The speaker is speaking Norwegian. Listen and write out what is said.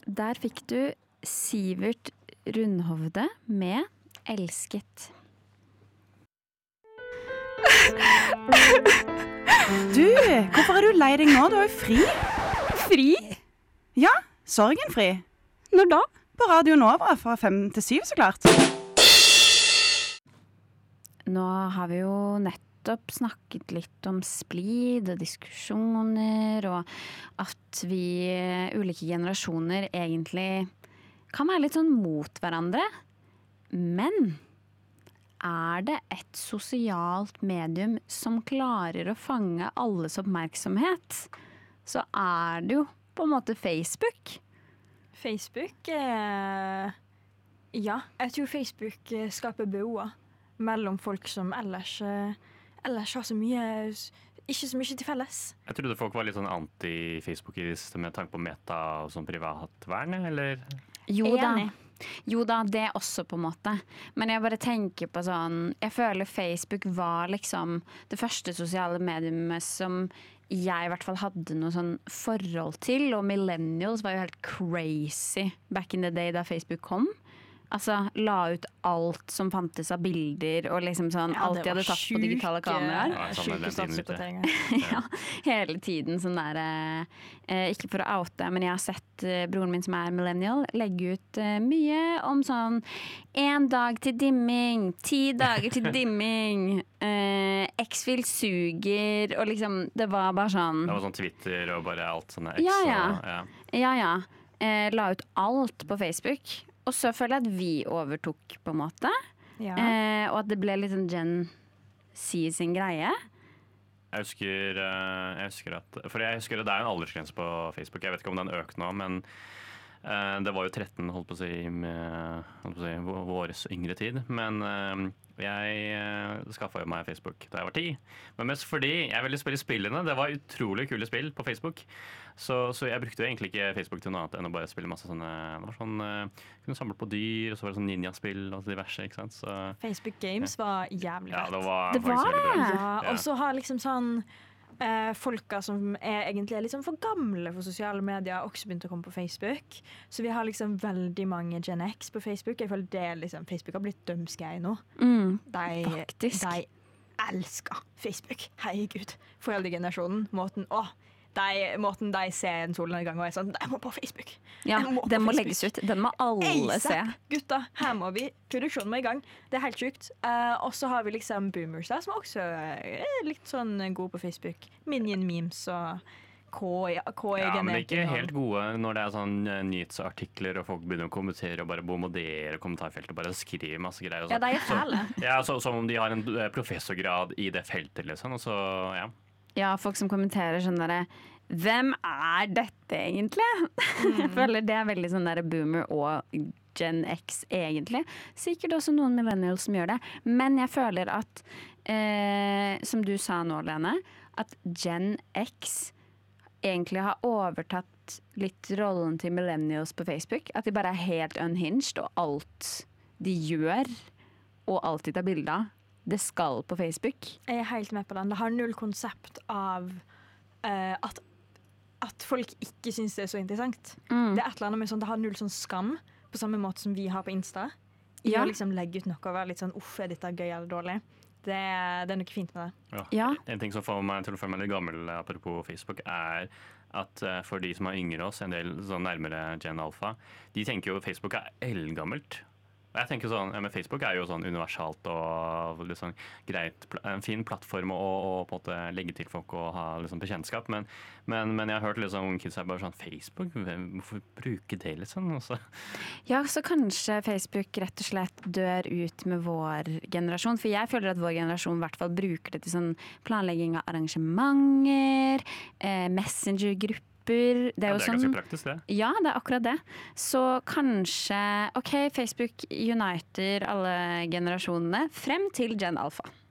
Der fikk du Sivert Rundhovde med Elsket. Du, hvorfor er du lei deg nå? Du har jo fri. Fri? Ja, sorgenfri. Når da? På Radio Nova fra 5 til 7, så klart. Nå har vi jo nettopp snakket litt om splid og diskusjoner, og at vi ulike generasjoner egentlig kan være litt sånn mot hverandre. Men er det et sosialt medium som klarer å fange alles oppmerksomhet, så er det jo på en måte Facebook. Facebook ja, jeg tror Facebook skaper broer mellom folk som ellers har så mye, ikke så mye til felles. Jeg trodde folk var litt sånn anti-Facebook med tanke på meta og sånn privatvern, eller? Jo da, det også på en måte. Men jeg bare tenker på sånn, jeg føler Facebook var liksom det første sosiale mediumet som jeg i hvert fall hadde noe sånn forhold til, og millennials var jo helt crazy back in the day da Facebook kom. Altså, la ut alt som fantes av bilder, og liksom sånn, alt de hadde tatt på digitale kameraer. Sjuke statsoppdateringer. Ja, hele tiden sånn der, ikke for å oute, men jeg har sett broren min som er millennial, legge ut mye om sånn, 1 dag til dimming, 10 dager til dimming, X-Fil suger, og liksom, det var bare sånn. Det var sånn Twitter og bare alt sånne X. Ja. La ut alt på Facebook. Og så føler jeg at vi overtok på en måte. Ja. Og at det ble litt sånn Gen Z sin greie. Jeg husker at det er en aldersgrense på Facebook. Jeg vet ikke om den økte nå, men det var jo 13, holdt på å si, våres yngre tid. Men jeg skaffet jo meg Facebook da jeg var 10. Men mest fordi jeg ville spille spillene. Det var utrolig kule spill på Facebook. Så jeg brukte jo egentlig ikke Facebook til noe annet enn å bare spille masse sånne, det var sånn, kunne samle på dyr, og så var det sånn ninjaspill og diverse, ikke sant? Så, Facebook Games var jævlig ja, fett. det var Det var veldig bra. Ja, og så har liksom sånn folka som egentlig er liksom for gamle for sosiale medier, også begynt å komme på Facebook. Så vi har liksom veldig mange Gen X på Facebook. Jeg føler det liksom, Facebook har blitt dømskei nå. Faktisk. De elsker Facebook. Herregud. Foreldregenerasjonen, måten de ser en solnedgang og er sånn, de må på Facebook. Ja, den må legges ut. Den må alle se. Gutta, her må vi, produksjonen må i gang. Det er helt sykt. Og så har vi liksom boomers der, som også er litt sånn gode på Facebook. Minion memes og Ja, men ikke helt gode når det er sånn nyhetsartikler og folk begynner å kommentere og bare bombardere kommentarfeltet og bare skrive masse greier. Ja, de er fæle. Ja, som om de har en professorgrad i det feltet, liksom. Og så, ja. Ja, folk som kommenterer sånn derre, hvem er dette egentlig? Jeg føler det er veldig sånn der boomer og Gen X egentlig. Sikkert også noen millennials som gjør det. Men jeg føler at, som du sa nå, Lene, at Gen X egentlig har overtatt litt rollen til millennials på Facebook. At de bare er helt unhinged, og alt de gjør, og alt de tar bilder av, det skal på Facebook. Jeg er helt med på den. Det har null konsept av at folk ikke synes det er så interessant. Det er et eller annet med sånn, det har null sånn skam, på samme måte som vi har på Insta. I å liksom legge ut noe og være litt sånn, er dette gøy eller dårlig? Det er noe fint med det. Ja. En ting som får meg til å føle meg litt gammel apropos Facebook, er at for de som er yngre oss, en del sånn nærmere Gen Alpha, de tenker jo Facebook er eldgammelt. Og jeg tenker sånn, men Facebook er jo sånn universalt og liksom greit, en fin plattform å på en måte legge til folk og ha liksom bekjentskap, men jeg har hørt liksom kids er bare sånn, Facebook, hvorfor bruke det liksom? Også? Ja, så kanskje Facebook rett og slett dør ut med vår generasjon, for jeg føler at vår generasjon i hvert fall bruker det til sånn planlegging av arrangementer, messengergrupper. Det er jo ganske sånn, praktisk, det. Ja, det er akkurat det. Så kanskje, Facebook uniter alle generasjonene frem til Gen Alpha.